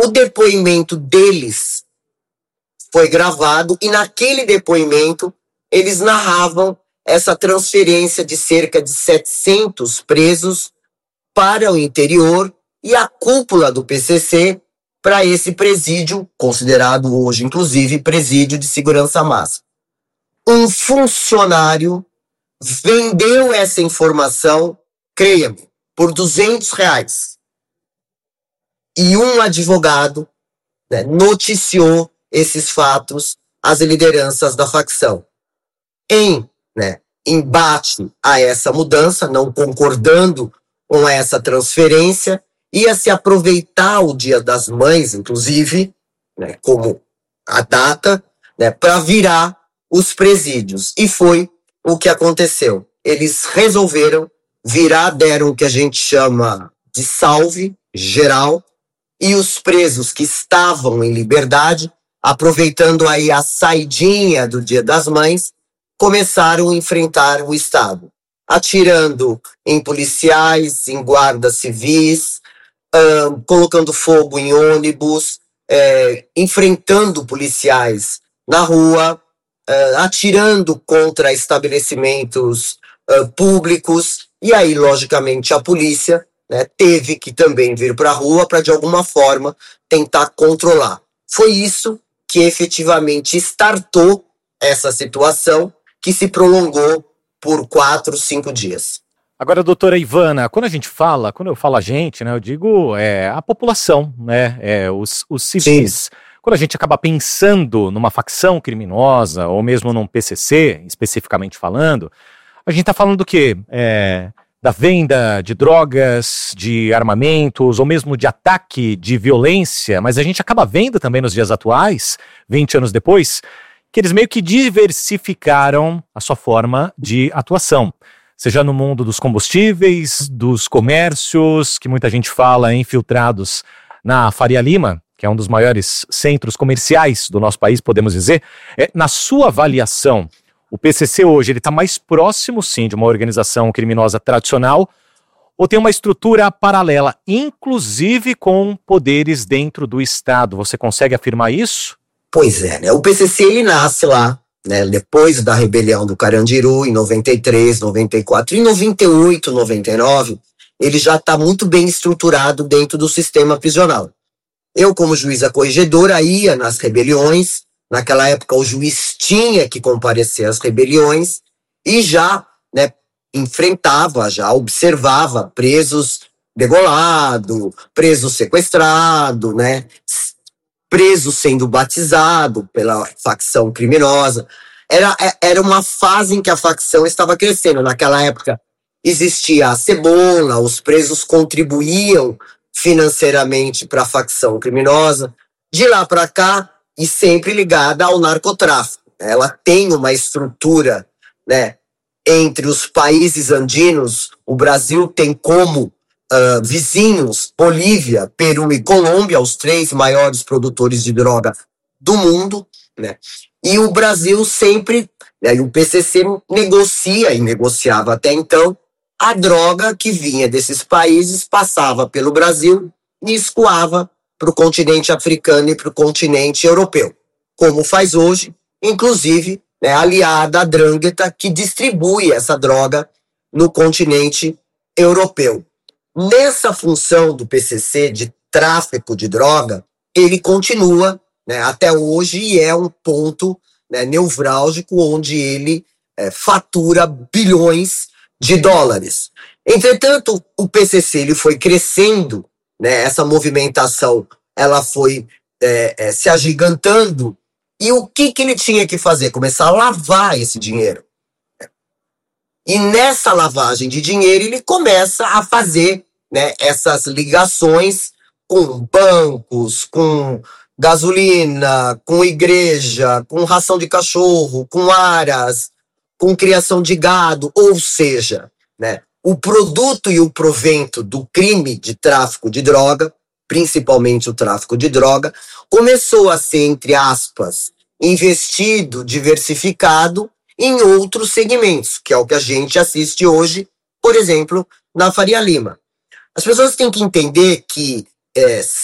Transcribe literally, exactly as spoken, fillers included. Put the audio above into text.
o depoimento deles foi gravado e naquele depoimento eles narravam essa transferência de cerca de setecentos presos para o interior e a cúpula do P C C para esse presídio, considerado hoje, inclusive, presídio de segurança máxima. Um funcionário vendeu essa informação, creia-me, por duzentos reais. E um advogado, né, noticiou esses fatos às lideranças da facção. Em, né, embate a essa mudança, não concordando com essa transferência, ia se aproveitar o Dia das Mães, inclusive, né, como a data, né, para virar os presídios. E foi o que aconteceu. Eles resolveram virar, deram o que a gente chama de salve geral, e os presos que estavam em liberdade, aproveitando aí a saidinha do Dia das Mães, começaram a enfrentar o Estado, atirando em policiais, em guardas civis, uh, colocando fogo em ônibus, é, enfrentando policiais na rua, uh, atirando contra estabelecimentos uh, públicos, e aí, logicamente, a polícia, né, teve que também vir para a rua para, de alguma forma, tentar controlar. Foi isso que efetivamente startou essa situação, que se prolongou por quatro, cinco dias. Agora, doutora Ivana, quando a gente fala, quando eu falo a gente, né, eu digo é, a população, né, é, os, os civis. Sim. Quando a gente acaba pensando numa facção criminosa, ou mesmo num P C C, especificamente falando, a gente está falando do quê? É, da venda de drogas, de armamentos, ou mesmo de ataque, de violência, mas a gente acaba vendo também nos dias atuais, vinte anos depois, que eles meio que diversificaram a sua forma de atuação. Seja no mundo dos combustíveis, dos comércios, que muita gente fala infiltrados na Faria Lima, que é um dos maiores centros comerciais do nosso país, podemos dizer. É, na sua avaliação, o P C C hoje ele está mais próximo, sim, de uma organização criminosa tradicional, ou tem uma estrutura paralela, inclusive com poderes dentro do Estado? Você consegue afirmar isso? Pois é, né? O P C C ele nasce lá, né, depois da rebelião do Carandiru, em noventa e três, noventa e quatro, em noventa e oito, noventa e nove, ele já está muito bem estruturado dentro do sistema prisional. Eu, como juíza corregedora, ia nas rebeliões. Naquela época, o juiz tinha que comparecer às rebeliões e já, né, enfrentava, já observava presos degolado, preso sequestrado, né, preso sendo batizado pela facção criminosa. Era, era uma fase em que a facção estava crescendo. Naquela época existia a cebola, os presos contribuíam financeiramente para a facção criminosa. De lá para cá, e sempre ligada ao narcotráfico. Ela tem uma estrutura, né, entre os países andinos. O Brasil tem como uh, vizinhos Bolívia, Peru e Colômbia, os três maiores produtores de droga do mundo, né? E o Brasil sempre, né, e o P C C negocia e negociava até então a droga que vinha desses países, passava pelo Brasil e escoava para o continente africano e para o continente europeu, como faz hoje, inclusive, né, aliada à Drangheta, que distribui essa droga no continente europeu. Nessa função do P C C de tráfico de droga, ele continua, né, até hoje, e é um ponto, né, nevrálgico onde ele é, fatura bilhões de dólares. Entretanto, o P C C ele foi crescendo, né, essa movimentação ela foi é, é, se agigantando, e o que, que ele tinha que fazer? Começar a lavar esse dinheiro. E nessa lavagem de dinheiro ele começa a fazer, né, essas ligações com bancos, com gasolina, com igreja, com ração de cachorro, com aras, com criação de gado, ou seja, né, o produto e o provento do crime de tráfico de droga, principalmente o tráfico de droga, começou a ser, entre aspas, investido, diversificado em outros segmentos, que é o que a gente assiste hoje, por exemplo, na Faria Lima. As pessoas têm que entender que é,